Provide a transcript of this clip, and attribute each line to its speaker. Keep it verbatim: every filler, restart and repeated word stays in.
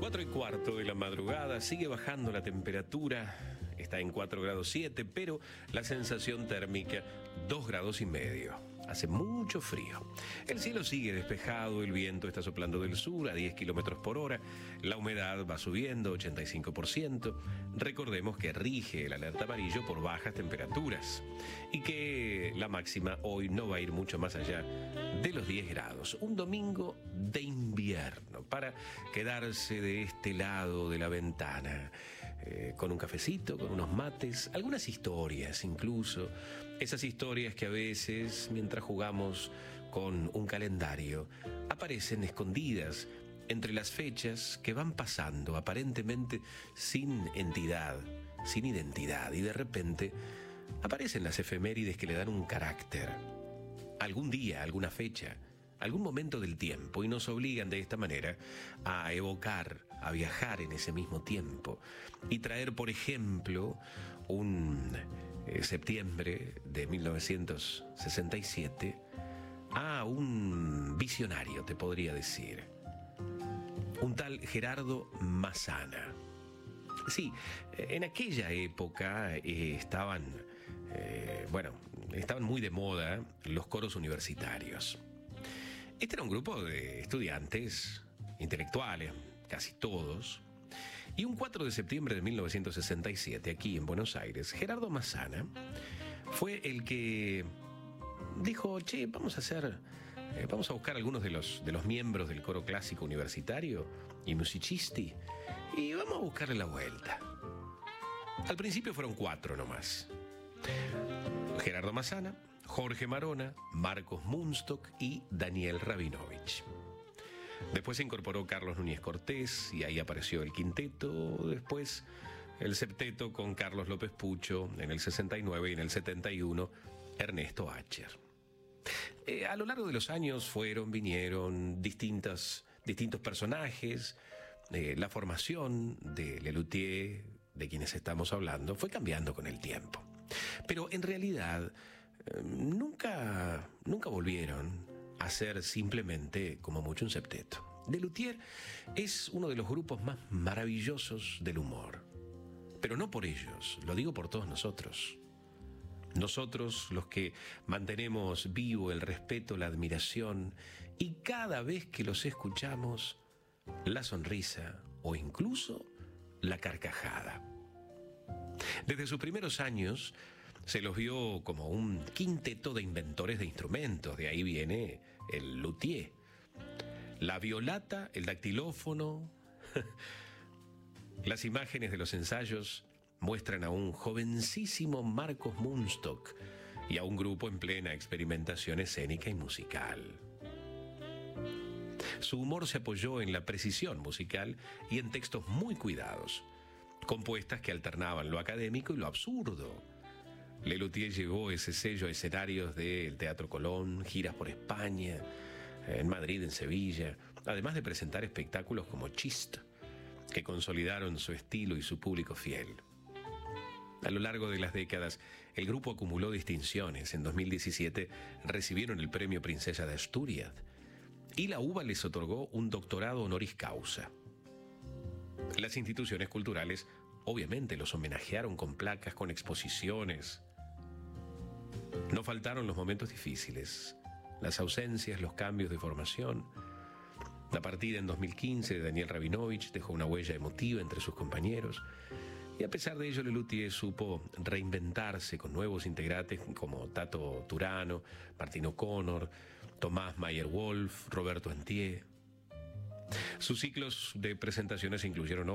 Speaker 1: Cuatro y cuarto de la madrugada, sigue bajando la temperatura, está en cuatro grados siete, pero la sensación térmica dos grados y medio. Hace mucho frío. El cielo sigue despejado, el viento está soplando del sur a diez kilómetros por hora, la humedad va subiendo, ochenta y cinco por ciento. Recordemos que rige el alerta amarillo por bajas temperaturas y que la máxima hoy no va a ir mucho más allá de los diez grados. Un domingo de invierno para quedarse de este lado de la ventana, eh, con un cafecito, con unos mates, algunas historias incluso, esas historias que a veces, mientras jugamos con un calendario, aparecen escondidas entre las fechas que van pasando aparentemente sin entidad, sin identidad, y de repente aparecen las efemérides que le dan un carácter, algún día, alguna fecha, algún momento del tiempo, y nos obligan de esta manera a evocar, a viajar en ese mismo tiempo y traer, por ejemplo, un eh, septiembre de mil novecientos sesenta y siete a un visionario, te podría decir, un tal Gerardo Massana. Sí, en aquella época eh, estaban, eh, bueno, estaban muy de moda los coros universitarios. Este era un grupo de estudiantes intelectuales, casi todos, y un cuatro de septiembre de mil novecientos sesenta y siete, aquí en Buenos Aires, Gerardo Massana fue el que dijo: che, vamos a hacer, eh, vamos a buscar algunos de los, de los miembros del coro clásico universitario y musicisti, y vamos a buscarle la vuelta. Al principio fueron cuatro nomás: Gerardo Massana, Jorge Marona, Marcos Munstock y Daniel Rabinovich. Después se incorporó Carlos Núñez Cortés y ahí apareció el quinteto. Después el septeto con Carlos López Pucho en el sesenta y nueve, y en el setenta y uno Ernesto Acher. Eh, a lo largo de los años fueron, vinieron distintas, distintos personajes. Eh, la formación de Lelutier, de quienes estamos hablando, fue cambiando con el tiempo. Pero en realidad eh, nunca, nunca volvieron a ser simplemente como mucho un septeto. Lelutier es uno de los grupos más maravillosos del humor. Pero no por ellos, lo digo por todos nosotros. Nosotros, los que mantenemos vivo el respeto, la admiración, y cada vez que los escuchamos, la sonrisa o incluso la carcajada. Desde sus primeros años se los vio como un quinteto de inventores de instrumentos, de ahí viene el luthier. La violata, el dactilófono. Las imágenes de los ensayos muestran a un jovencísimo Marcos Munstock y a un grupo en plena experimentación escénica y musical. Su humor se apoyó en la precisión musical y en textos muy cuidados, compuestas que alternaban lo académico y lo absurdo. Lelutier llevó ese sello a escenarios del Teatro Colón, giras por España, en Madrid, en Sevilla, además de presentar espectáculos como Chist, que consolidaron su estilo y su público fiel. A lo largo de las décadas, el grupo acumuló distinciones. En dos mil diecisiete recibieron el premio Princesa de Asturias y la UBA les otorgó un doctorado honoris causa. Las instituciones culturales obviamente los homenajearon con placas, con exposiciones. No faltaron los momentos difíciles, las ausencias, los cambios de formación. La partida en dos mil quince de Daniel Rabinovich dejó una huella emotiva entre sus compañeros, y a pesar de ello Lelutier supo reinventarse con nuevos integrantes como Tato Turano, Martín O'Connor, Tomás Mayer-Wolf, Roberto Antier. Sus ciclos de presentaciones incluyeron